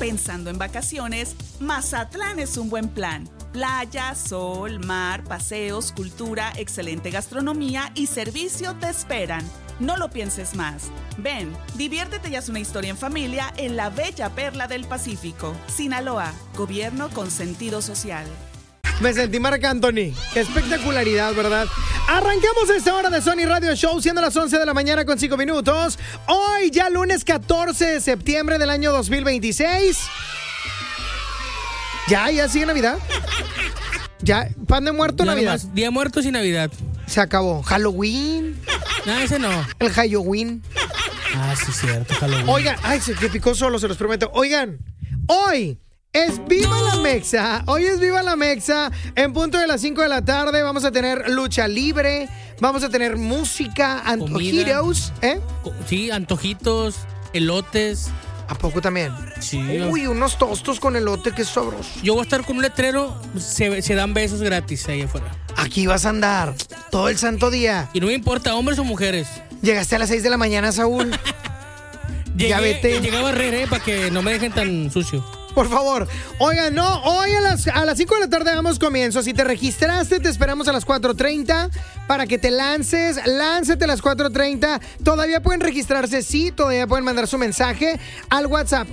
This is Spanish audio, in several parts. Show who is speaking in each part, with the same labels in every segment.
Speaker 1: Pensando en vacaciones, Mazatlán es un buen plan. Playa, sol, mar, paseos, cultura, excelente gastronomía y servicio te esperan. No lo pienses más. Ven, diviértete y haz una historia en familia en la bella perla del Pacífico. Sinaloa, gobierno con sentido social.
Speaker 2: Me sentí Marc Anthony. Qué espectacularidad, ¿verdad? Arrancamos esta hora de Sony Radio Show, siendo las 11 de la mañana con 5 minutos. Hoy ya lunes 14 de septiembre del año 2026. Ya sigue Navidad. Ya, pan de muerto,
Speaker 3: ya
Speaker 2: Navidad.
Speaker 3: Nomás, Día Muertos y Navidad.
Speaker 2: Se acabó. Halloween.
Speaker 3: No, ese no.
Speaker 2: El Halloween.
Speaker 3: Ah, sí, cierto, Halloween.
Speaker 2: Oigan, ay, se te picó solo, se los prometo. Oigan, hoy es Viva la Mexa. Hoy es Viva la Mexa. En punto de las 5 de la tarde vamos a tener lucha libre. Vamos a tener música, antojitos.
Speaker 3: Sí, antojitos, elotes.
Speaker 2: ¿A poco también?
Speaker 3: Sí.
Speaker 2: Uy, unos tostos con elote, qué sabroso.
Speaker 3: Yo voy a estar con un letrero, se dan besos gratis ahí afuera.
Speaker 2: Aquí vas a andar todo el santo día.
Speaker 3: Y no me importa, hombres o mujeres.
Speaker 2: Llegaste a las 6 de la mañana, Saúl. Ya vete.
Speaker 3: Llegué a barrer, para que no me dejen tan sucio.
Speaker 2: Por favor. Oigan, no, hoy a las 5 de la tarde damos comienzo. Si te registraste, te esperamos a las 4:30 para que te lances. Láncete a las 4:30. Todavía pueden registrarse, sí, todavía pueden mandar su mensaje al WhatsApp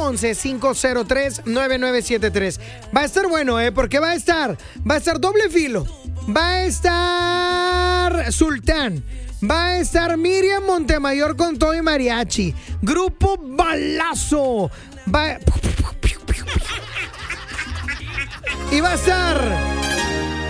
Speaker 2: 811-503-9973. Va a estar bueno, porque va a estar doble filo. Va a estar Sultán. Va a estar Miriam Montemayor con todo y mariachi. Grupo Balazo. Y va a estar